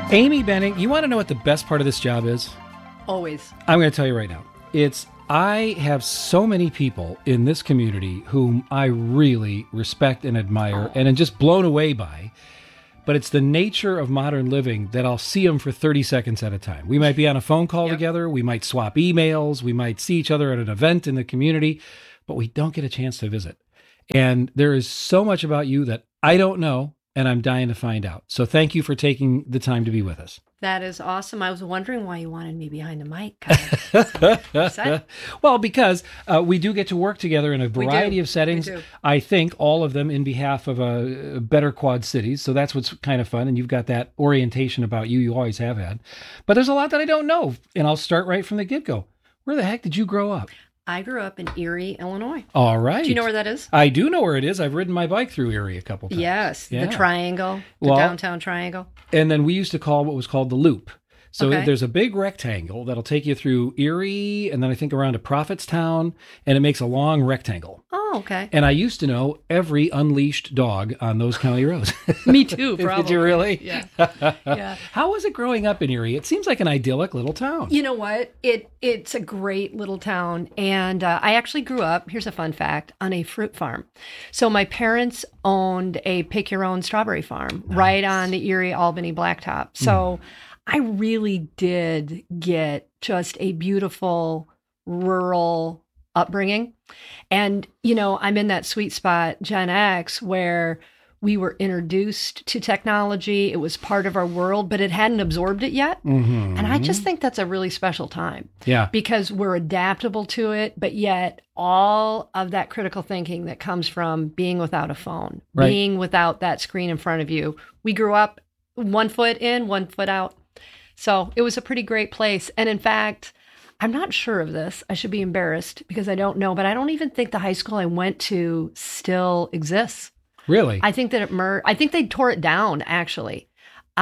Amy Benning, you want to know what the best part of this job is? Always. I'm going to tell you right now. I have so many people in this community whom I really respect and admire and am just blown away by. But it's the nature of modern living that I'll see them for 30 seconds at a time. We might be on a phone call together. We might swap emails. We might see each other at an event in the community, but we don't get a chance to visit. And there is so much about you that I don't know, and I'm dying to find out. So thank you for taking the time to be with us. That is awesome. I was wondering why you wanted me behind the mic. Kyle. Well, because we do get to work together in a variety of settings. I think all of them in behalf of a better Quad Cities. So that's what's kind of fun. And you've got that orientation about you always have had. But there's a lot that I don't know. And I'll start right from the get-go. Where the heck did you grow up? I grew up in Erie, Illinois. All right. Do you know where that is? I do know where it is. I've ridden my bike through Erie a couple times. Yes, the triangle, the downtown triangle. And then we used to call what was called the Loop. So Okay. there's a big rectangle that'll take you through Erie and then I think around to Prophetstown, and it makes a long rectangle. Oh, okay. And I used to know every unleashed dog on those county roads. Me too, probably. Did you really? Yeah. Yeah. How was it growing up in Erie? It seems like an idyllic little town. You know what? It's a great little town. And I actually grew up, here's a fun fact, on a fruit farm. So my parents owned a pick your own strawberry farm right on the Erie Albany Blacktop. So I really did get just a beautiful rural upbringing. And, you know, I'm in that sweet spot, Gen X, where we were introduced to technology. It was part of our world, but it hadn't absorbed it yet. And I just think that's a really special time. Yeah. Because we're adaptable to it, but yet all of that critical thinking that comes from being without a phone, being without that screen in front of you. We grew up 1 foot in, 1 foot out. So it was a pretty great place. And in fact, I'm not sure of this. I should be embarrassed because I don't know, but I don't even think the high school I went to still exists. Really? I think that it I think they tore it down actually,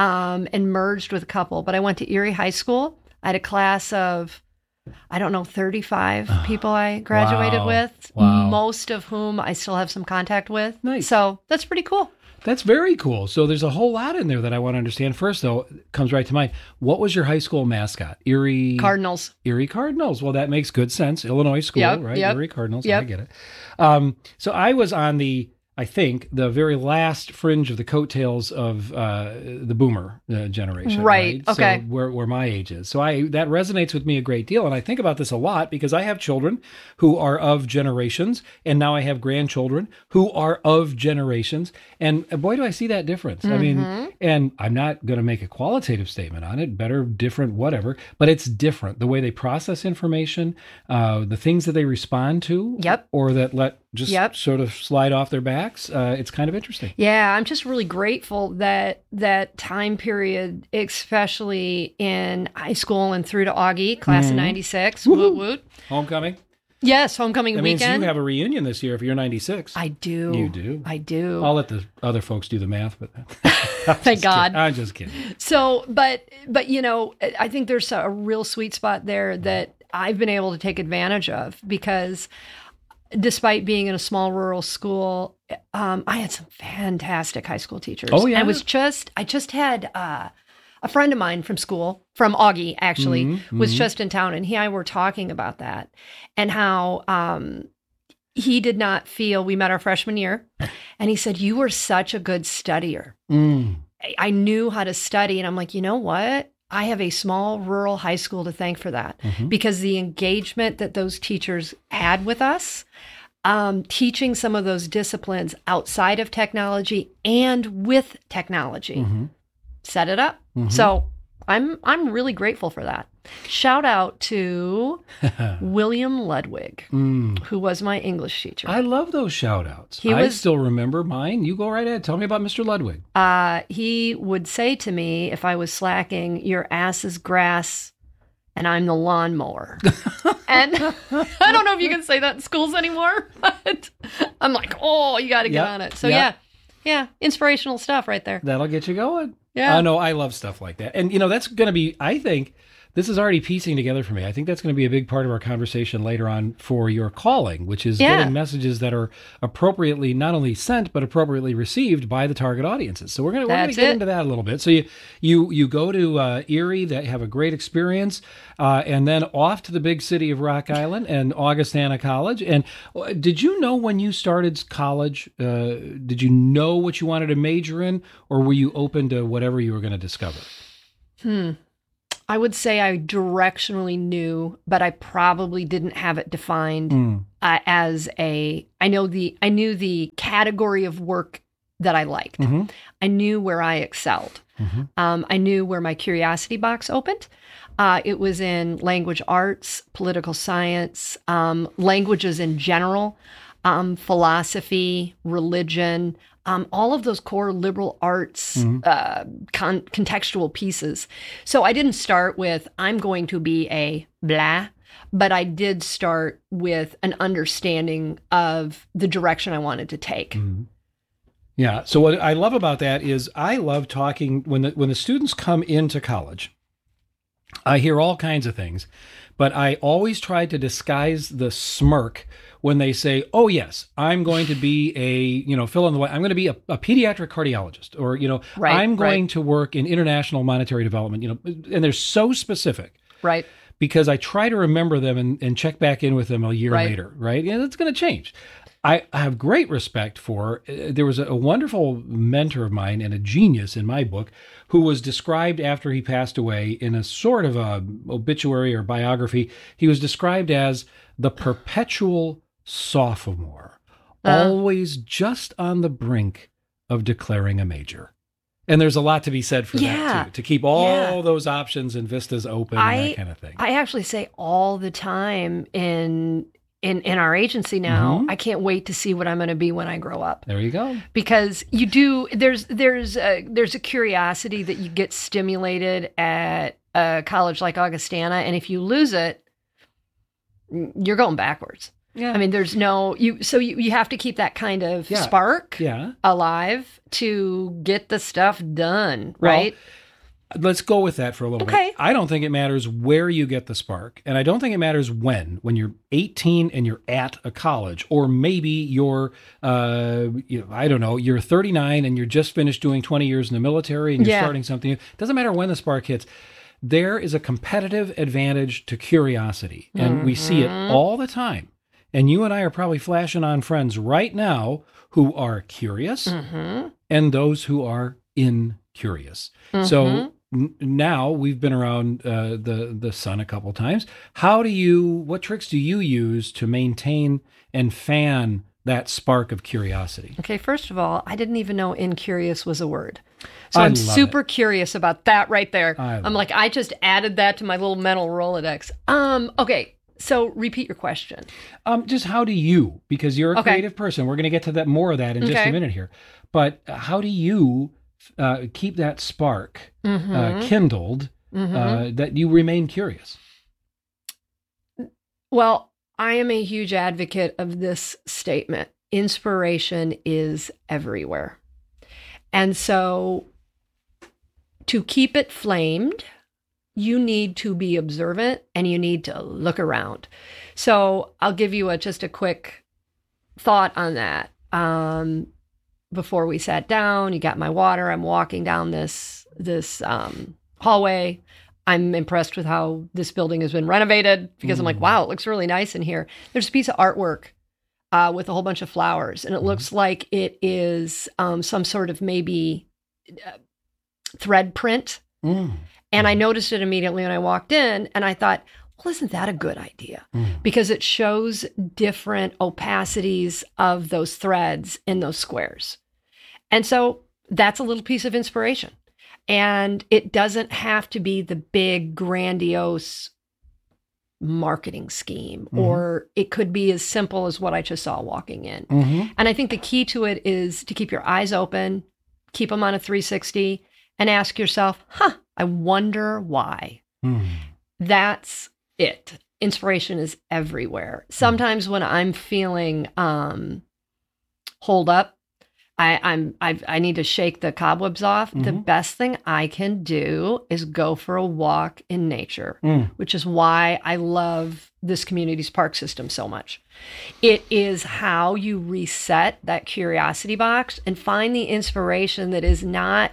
and merged with a couple. But I went to Erie High School. I had a class of, I don't know, 35 people I graduated with, most of whom I still have some contact with. Nice. So that's pretty cool. That's very cool. So there's a whole lot in there that I want to understand. First, though, comes right to mind. What was your high school mascot? Erie Cardinals. Erie Cardinals. Well, that makes good sense. Illinois school, right? Erie Cardinals. Yep. I get it. So I was on I think, the very last fringe of the coattails of the boomer generation. Right. Okay. So where my age is. So that resonates with me a great deal. And I think about this a lot because I have children who are of generations. And now I have grandchildren who are of generations. And boy, do I see that difference. I mean, and I'm not going to make a qualitative statement on it. Better, different, whatever. But it's different. The way they process information, the things that they respond to. Yep. Or that let just sort of slide off their backs. It's kind of interesting. Yeah, I'm just really grateful that that time period, especially in high school and through to Augie, class of 96, woot woot. Homecoming? Yes, homecoming That weekend. means you have a reunion this year if you're 96. I do. You do? I do. I'll let the other folks do the math, but Thank God. I'm just kidding. So, but you know, I think there's a real sweet spot there that I've been able to take advantage of because despite being in a small rural school, I had some fantastic high school teachers. Oh, yeah? I just had a friend of mine from school, from Augie actually, was just in town, and he and I were talking about that and how he did not feel, we met our freshman year, and he said, "You were such a good studier." I knew how to study, and I'm like, you know what? I have a small rural high school to thank for that because the engagement that those teachers had with us, teaching some of those disciplines outside of technology and with technology, set it up. So I'm really grateful for that. Shout out to William Ludwig, who was my English teacher. I love those shout outs. I still remember mine. You go right ahead. Tell me about Mr. Ludwig. He would say to me, if I was slacking, "Your ass is grass and I'm the lawnmower." And I don't know if you can say that in schools anymore, but I'm like, oh, you got to get on it. So yeah, inspirational stuff right there. That'll get you going. Yeah. I know. I love stuff like that. And, you know, that's going to be, I think, this is already piecing together for me. I think that's going to be a big part of our conversation later on for your calling, which is getting messages that are appropriately not only sent but appropriately received by the target audiences. So we're going to get into that a little bit. So you go to Erie, that have a great experience, and then off to the big city of Rock Island and Augustana College. And did you know when you started college? Did you know what you wanted to major in, or were you open to whatever you were going to discover? I would say I directionally knew, but I probably didn't have it defined as a. I knew the category of work that I liked. Mm-hmm. I knew where I excelled. Mm-hmm. I knew where my curiosity box opened. It was in language arts, political science, languages in general, philosophy, religion. All of those core liberal arts, contextual pieces. So I didn't start with, I'm going to be a blah, but I did start with an understanding of the direction I wanted to take. Mm-hmm. Yeah. So what I love about that is I love talking when the students come into college. I hear all kinds of things, but I always try to disguise the smirk when they say, oh, yes, I'm going to be fill in the way. I'm going to be a pediatric cardiologist, or, I'm going to work in international monetary development, and they're so specific. Right. Because I try to remember them and check back in with them a year later, right? And it's going to change. I have great respect for, there was a wonderful mentor of mine and a genius in my book who was described after he passed away in a sort of a obituary or biography. He was described as the perpetual sophomore, always just on the brink of declaring a major. And there's a lot to be said for that, too, to keep all those options and vistas open and that kind of thing. I actually say all the time in our agency now, I can't wait to see what I'm going to be when I grow up. There you go. Because you do, there's a curiosity that you get stimulated at a college like Augustana, and if you lose it, you're going backwards. Yeah. I mean, there's no, you have to keep that kind of spark alive to get the stuff done, right? Well, let's go with that for a little bit. I don't think it matters where you get the spark, and I don't think it matters when you're 18 and you're at a college, or maybe you're, you're 39 and you're just finished doing 20 years in the military and you're starting something new. It doesn't matter when the spark hits. There is a competitive advantage to curiosity, and we see it all the time. And you and I are probably flashing on friends right now who are curious and those who are incurious. So now we've been around the sun a couple times. What tricks do you use to maintain and fan that spark of curiosity? Okay, first of all, I didn't even know incurious was a word. So I'm super curious about that right there. I just added that to my little mental Rolodex. Okay. So repeat your question. Just how do you, because you're a creative person, we're going to get to that more of that in just a minute here, but how do you keep that spark kindled that you remain curious? Well, I am a huge advocate of this statement. Inspiration is everywhere. And so to keep it flamed, you need to be observant and you need to look around. So I'll give you just a quick thought on that. Before we sat down, you got my water. I'm walking down this hallway. I'm impressed with how this building has been renovated because I'm like, wow, it looks really nice in here. There's a piece of artwork with a whole bunch of flowers, and it looks like it is some sort of maybe thread print. And I noticed it immediately when I walked in, and I thought, well, isn't that a good idea? Because it shows different opacities of those threads in those squares. And so that's a little piece of inspiration. And it doesn't have to be the big, grandiose marketing scheme, or it could be as simple as what I just saw walking in. And I think the key to it is to keep your eyes open, keep them on a 360, and ask yourself, I wonder why. That's it. Inspiration is everywhere. Sometimes when I'm feeling holed up, I need to shake the cobwebs off. The best thing I can do is go for a walk in nature, which is why I love this community's park system so much. It is how you reset that curiosity box and find the inspiration that is not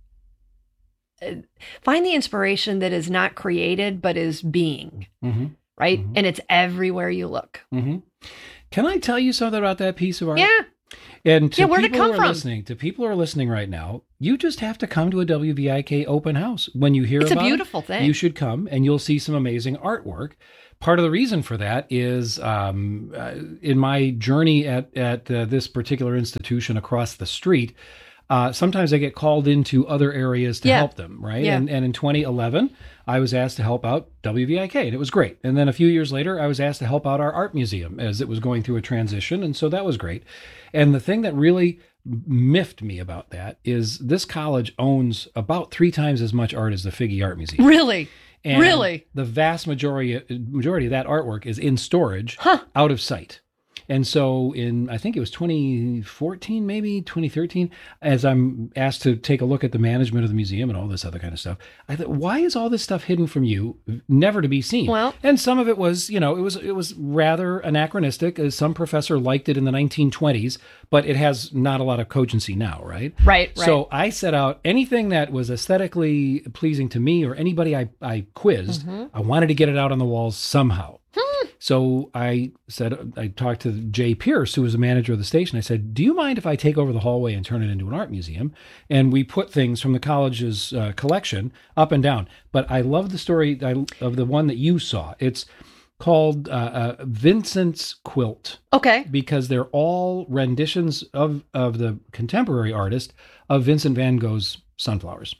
created, but is being, right? And it's everywhere you look. Can I tell you something about that piece of art? Yeah. And to where'd it people come who are from? listening, to people who are listening right now, you just have to come to a WVIK open house. When you hear It's about a beautiful thing. you should come and you'll see some amazing artwork. Part of the reason for that is in my journey at this particular institution across the street, sometimes I get called into other areas to help them, right? Yeah. And in 2011, I was asked to help out WVIK, and it was great. And then a few years later, I was asked to help out our art museum as it was going through a transition, and so that was great. And the thing that really miffed me about that is this college owns about 3 times as much art as the Figge Art Museum. Really? And Really? the vast majority of that artwork is in storage, out of sight. And so I think it was 2014, maybe 2013, as I'm asked to take a look at the management of the museum and all this other kind of stuff, I thought, why is all this stuff hidden from you, never to be seen? Well, and some of it was, it was rather anachronistic. Some professor liked it in the 1920s, but it has not a lot of cogency now, right? Right. So I set out anything that was aesthetically pleasing to me or anybody I quizzed, I wanted to get it out on the walls somehow. So I talked to Jay Pierce, who was the manager of the station. I said, do you mind if I take over the hallway and turn it into an art museum? And we put things from the college's collection up and down. But I love the story of the one that you saw. It's called Vincent's Quilt. Okay. Because they're all renditions of the contemporary artist of Vincent van Gogh's Sunflowers.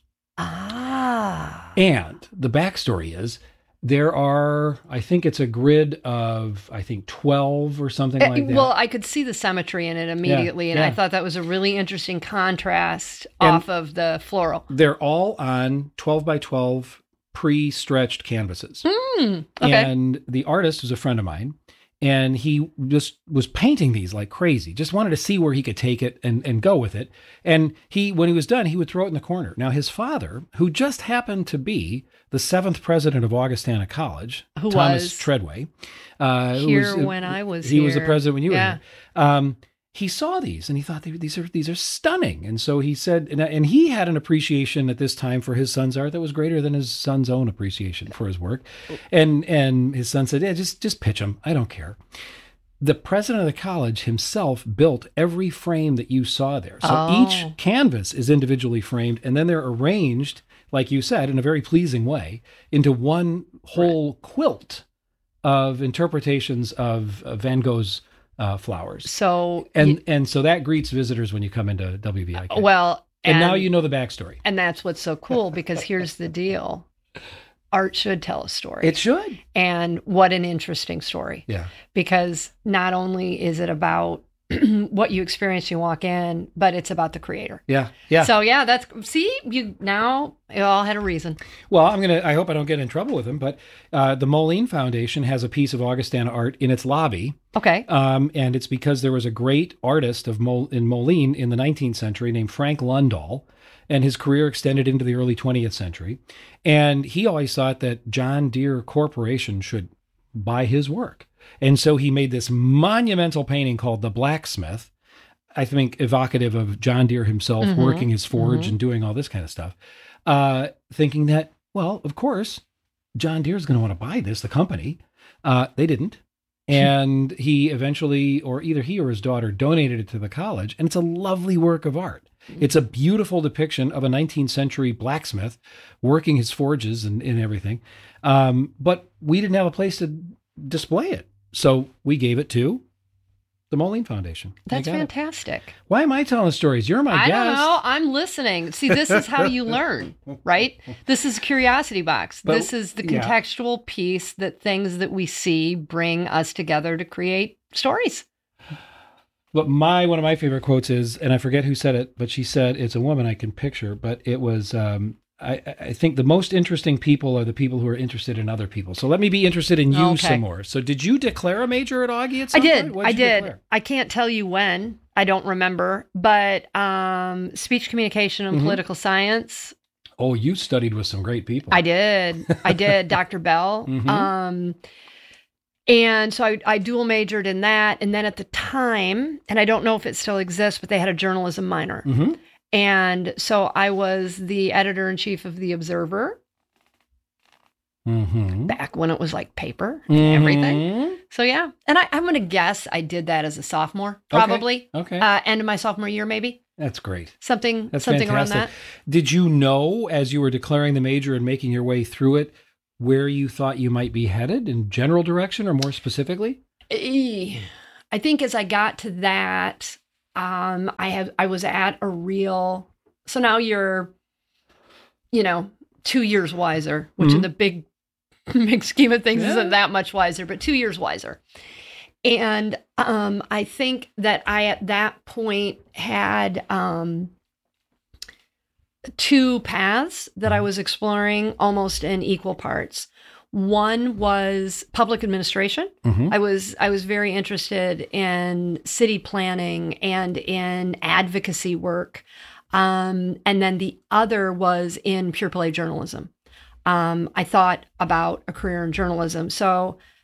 Ah. And the backstory is, there are, I think it's a grid of, 12 or something like that. Well, I could see the symmetry in it immediately, and I thought that was a really interesting contrast off of the floral. They're all on 12 by 12 pre-stretched canvases. Okay. And the artist was a friend of mine, and he just was painting these like crazy, just wanted to see where he could take it and go with it. And when he was done, he would throw it in the corner. Now, his father, who just happened to be the 7th president of Augustana College, Thomas Treadway. When I was he here. was the president when you were here. He saw these and he thought these are stunning. And so he said, and he had an appreciation at this time for his son's art that was greater than his son's own appreciation for his work. And his son said, yeah, just pitch them. I don't care. The president of the college himself built every frame that you saw there. So each canvas is individually framed, and then they're arranged, like you said, in a very pleasing way, into one whole quilt of interpretations of Van Gogh's flowers. So and so that greets visitors when you come into WVIK. Well, and now you know the backstory. And that's what's so cool, because here's the deal. Art should tell a story. It should. And what an interesting story. Yeah. Because not only is it about what you experience you walk in, but it's about the creator. Yeah. Yeah. So you all had a reason. Well, I hope I don't get in trouble with him, but the Moline Foundation has a piece of Augustana art in its lobby. Okay. And it's because there was a great artist in Moline in the 19th century named Frank Lundahl, and his career extended into the early 20th century. And he always thought that John Deere Corporation should buy his work. And so he made this monumental painting called The Blacksmith, I think evocative of John Deere himself working his forge and doing all this kind of stuff, thinking that, well, of course, John Deere is going to want to buy this, the company. They didn't. And he eventually, or either he or his daughter, donated it to the college. And it's a lovely work of art. It's a beautiful depiction of a 19th century blacksmith working his forges and everything. But we didn't have a place to display it. So we gave it to the Moline Foundation. That's fantastic. Why am I telling stories? You're my guest. I don't know. I'm listening. See, this is how you learn, right? This is Curiosity Box. This is the contextual piece that things that we see bring us together to create stories. But one of my favorite quotes is, and I forget who said it, but she said, it's a woman I can picture, but it was I think the most interesting people are the people who are interested in other people. So let me be interested in you some more. So did you declare a major at Augie at some point? I did. I can't tell you when. I don't remember. But speech communication and political science. Oh, you studied with some great people. I did. Dr. Bell. And so I dual majored in that. And then at the time, and I don't know if it still exists, but they had a journalism minor. And so I was the editor-in-chief of The Observer back when it was like paper and everything. So yeah. And I'm going to guess I did that as a sophomore, probably. Okay. End of my sophomore year, maybe. That's great. Something fantastic. Around that. Did you know, as you were declaring the major and making your way through it, where you thought you might be headed in general direction or more specifically? I think as I got to that, I was at a real, so now you're, 2 years wiser, which in the big scheme of things isn't that much wiser, but 2 years wiser. And I think that I, at that point, had two paths that I was exploring almost in equal parts. One was public administration. I was very interested in city planning and in advocacy work. And then the other was in pure play journalism. I thought about a career in journalism. So